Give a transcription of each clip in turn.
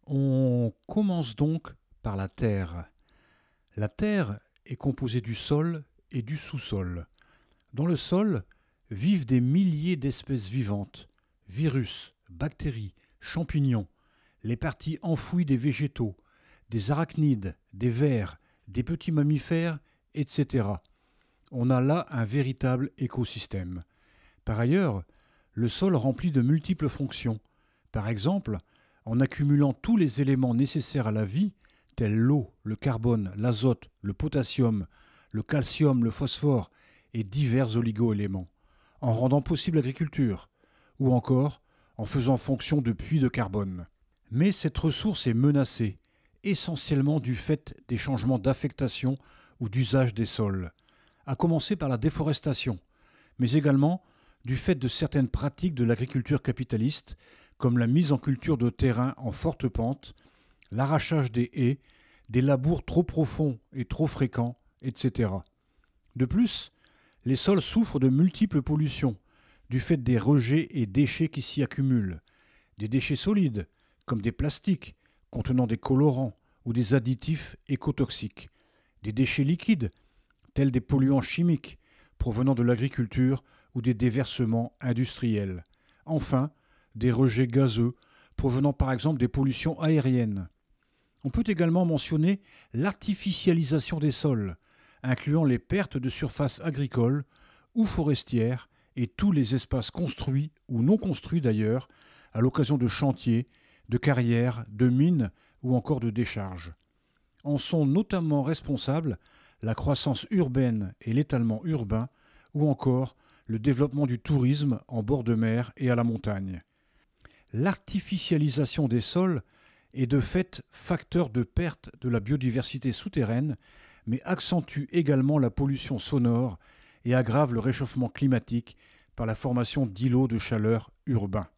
On commence donc par la Terre. La Terre est composée du sol et du sous-sol. Dans le sol vivent des milliers d'espèces vivantes, virus, bactéries, champignons, les parties enfouies des végétaux, des arachnides, des vers, des petits mammifères, etc. On a là un véritable écosystème. Par ailleurs, le sol remplit de multiples fonctions. Par exemple, en accumulant tous les éléments nécessaires à la vie, tels l'eau, le carbone, l'azote, le potassium, le calcium, le phosphore et divers oligo-éléments, en rendant possible l'agriculture, ou encore en faisant fonction de puits de carbone. Mais cette ressource est menacée, essentiellement du fait des changements d'affectation ou d'usage des sols, à commencer par la déforestation, mais également du fait de certaines pratiques de l'agriculture capitaliste, comme la mise en culture de terrains en forte pente, l'arrachage des haies, des labours trop profonds et trop fréquents, etc. De plus, les sols souffrent de multiples pollutions, du fait des rejets et déchets qui s'y accumulent, des déchets solides, comme des plastiques contenant des colorants ou des additifs écotoxiques, des déchets liquides, tels des polluants chimiques provenant de l'agriculture ou des déversements industriels. Enfin, des rejets gazeux provenant par exemple des pollutions aériennes. On peut également mentionner l'artificialisation des sols, incluant les pertes de surfaces agricoles ou forestières et tous les espaces construits ou non construits d'ailleurs, à l'occasion de chantiers, de carrières, de mines ou encore de décharges. En sont notamment responsables la croissance urbaine et l'étalement urbain, ou encore le développement du tourisme en bord de mer et à la montagne. L'artificialisation des sols est de fait facteur de perte de la biodiversité souterraine, mais accentue également la pollution sonore et aggrave le réchauffement climatique par la formation d'îlots de chaleur urbains.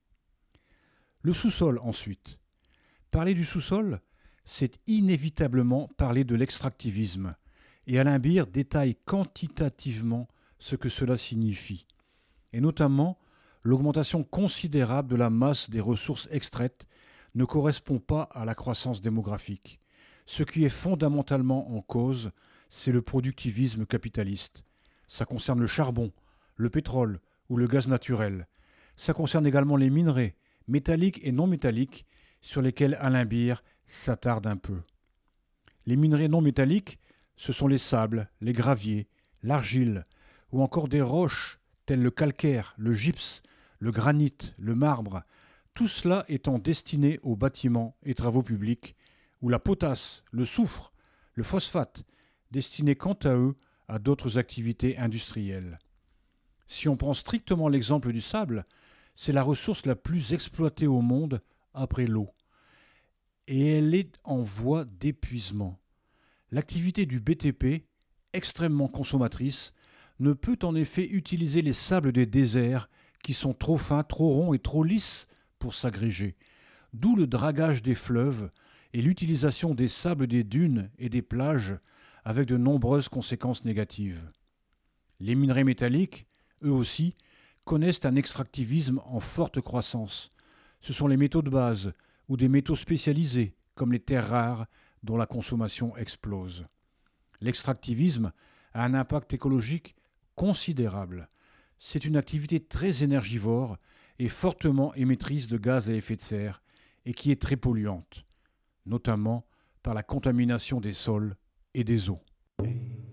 Le sous-sol ensuite. Parler du sous-sol, c'est inévitablement parler de l'extractivisme, et Alain Beer détaille quantitativement ce que cela signifie, et notamment l'augmentation considérable de la masse des ressources extraites ne correspond pas à la croissance démographique. Ce qui est fondamentalement en cause, c'est le productivisme capitaliste. Ça concerne le charbon, le pétrole ou le gaz naturel. Ça concerne également les minerais, métalliques et non métalliques, sur lesquels Alain Beer s'attarde un peu. Les minerais non métalliques, ce sont les sables, les graviers, l'argile, ou encore des roches telles le calcaire, le gypse, le granit, le marbre, tout cela étant destiné aux bâtiments et travaux publics, ou la potasse, le soufre, le phosphate, destinés quant à eux à d'autres activités industrielles. Si on prend strictement l'exemple du sable, c'est la ressource la plus exploitée au monde après l'eau. Et elle est en voie d'épuisement. L'activité du BTP, extrêmement consommatrice, ne peut en effet utiliser les sables des déserts qui sont trop fins, trop ronds et trop lisses pour s'agréger. D'où le dragage des fleuves et l'utilisation des sables des dunes et des plages avec de nombreuses conséquences négatives. Les minerais métalliques, eux aussi, connaissent un extractivisme en forte croissance. Ce sont les métaux de base ou des métaux spécialisés, comme les terres rares, dont la consommation explose. L'extractivisme a un impact écologique considérable. C'est une activité très énergivore et fortement émettrice de gaz à effet de serre et qui est très polluante, notamment par la contamination des sols et des eaux.